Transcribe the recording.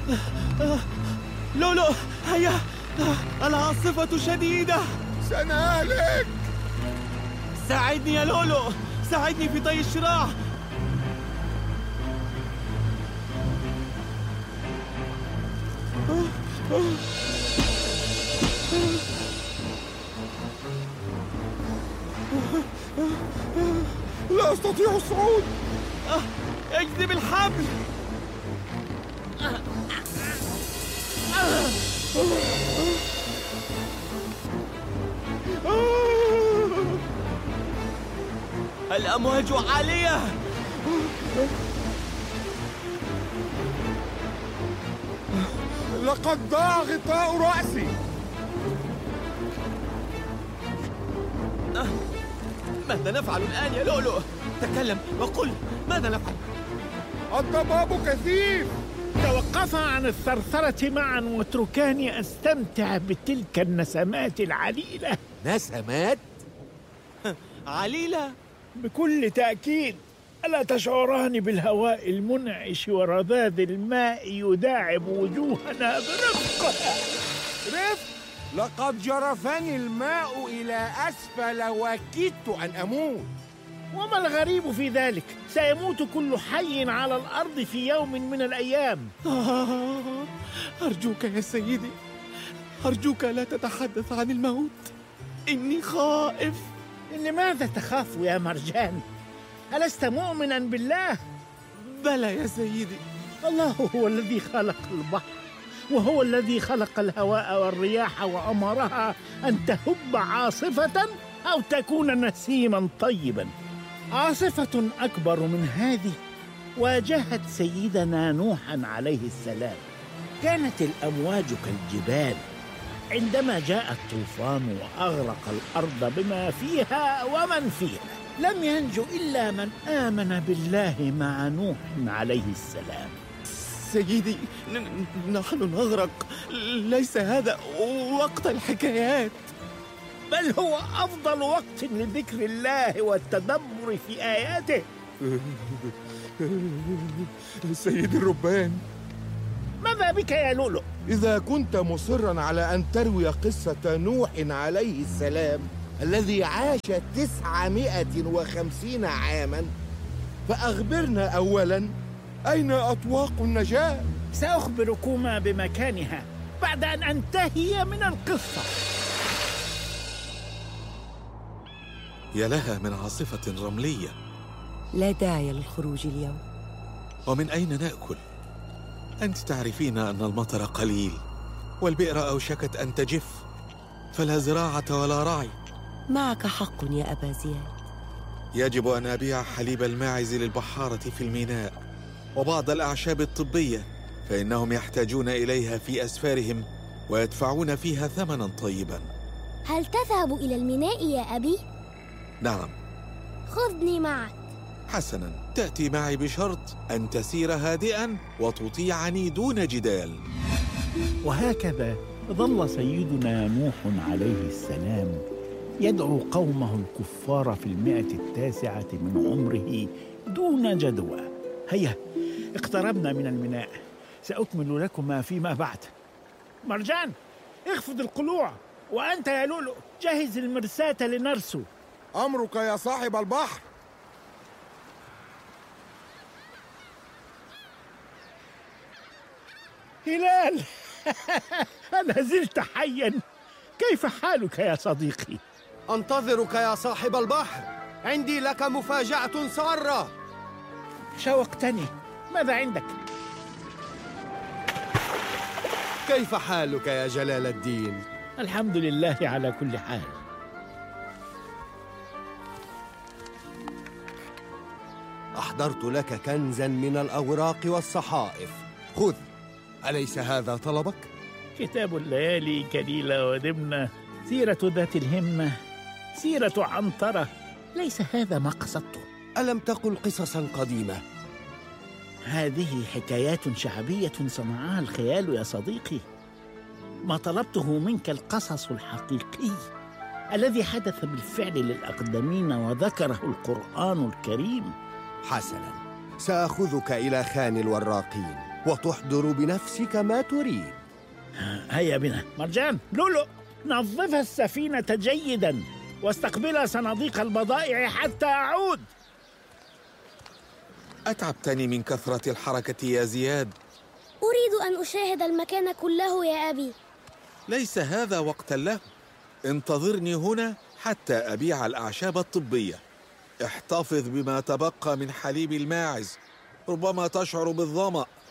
لولو هيا، العاصفة شديدة، سنهلك. ساعدني يا لولو، ساعدني في طي الشراع. لا أستطيع الصعود. اجذب الحبل. الأمواج عالية. لقد ضاع غطاء رأسي. ماذا نفعل الآن يا لولو؟ تكلم وقل، ماذا نفعل؟ الضباب كثيف. توقفا عن الثرثرة معا واتركاني أستمتع بتلك النسمات العليلة. نسمات؟ عليلة؟ بكل تأكيد. ألا تشعران بالهواء المنعش ورذاذ الماء يداعب وجوهنا برفقة؟ رفق؟ لقد جرفني الماء إلى أسفل وكدت أن أموت. وما الغريب في ذلك؟ سيموت كل حي على الأرض في يوم من الأيام. أرجوك يا سيدي، أرجوك لا تتحدث عن الموت، إني خائف. لماذا تخاف يا مرجان؟ ألست مؤمنا بالله؟ بلى يا سيدي. الله هو الذي خلق البحر، وهو الذي خلق الهواء والرياح وأمرها أن تهب عاصفة أو تكون نسيما طيبا. عاصفة أكبر من هذه واجهت سيدنا نوحا عليه السلام. كانت الأمواج كالجبال عندما جاء الطوفان وأغرق الأرض بما فيها ومن فيها. لم ينجو إلا من آمن بالله مع نوح عليه السلام. سيدي، نحن نغرق، ليس هذا وقت الحكايات، بل هو أفضل وقت لذكر الله والتدبر في آياته. سيدي الربان، ماذا بك يا لولو؟ إذا كنت مصرا على أن تروي قصة نوح عليه السلام الذي عاش 950 عاما، فأخبرنا أولا، أين أطواق النجاة؟ سأخبركما بمكانها بعد أن أنتهي من القصة. يا لها من عاصفة رملية. لا داعي للخروج اليوم. ومن أين نأكل؟ أنت تعرفين أن المطر قليل والبئر أوشكت أن تجف، فلا زراعة ولا رعي. معك حق يا أبا زياد. يجب أن أبيع حليب الماعز للبحارة في الميناء وبعض الأعشاب الطبية، فإنهم يحتاجون إليها في أسفارهم ويدفعون فيها ثمنا طيبا. هل تذهب إلى الميناء يا أبي؟ نعم. خذني معك. حسنا، تأتي معي بشرط أن تسير هادئا وتطيعني دون جدال. وهكذا ظل سيدنا نوح عليه السلام يدعو قومه الكفار في 109 من عمره دون جدوى. هيا، اقتربنا من الميناء، سأكمل لكما فيما بعد. مرجان، اخفض القلوع، وأنت يا لولو جهز المرساة لنرسو. أمرك يا صاحب البحر. هلال، ألا زلت حيا؟ كيف حالك يا صديقي؟ أنتظرك يا صاحب البحر، عندي لك مفاجأة سارة. شوقتني، ماذا عندك؟ كيف حالك يا جلال الدين؟ الحمد لله على كل حال. أحضرت لك كنزا من الأوراق والصحائف، خذ. أليس هذا طلبك؟ كتاب الليالي كليلة ودمنة، سيرة ذات الهمة، سيرة عنترة، ليس هذا ما قصدته. ألم تقل قصصا قديمة؟ هذه حكايات شعبية صنعها الخيال يا صديقي. ما طلبته منك القصص الحقيقي الذي حدث بالفعل للأقدمين وذكره القرآن الكريم. حسنا، سأخذك إلى خان الوراقين. وتحضر بنفسك ما تريد. هيا بنا. مرجان، لولو، نظف السفينة جيدا واستقبل صناديق البضائع حتى أعود. أتعبتني من كثرة الحركة يا زياد. أريد أن أشاهد المكان كله يا أبي. ليس هذا وقت له. انتظرني هنا حتى أبيع الأعشاب الطبية. احتفظ بما تبقى من حليب الماعز، ربما تشعر بالظمأ.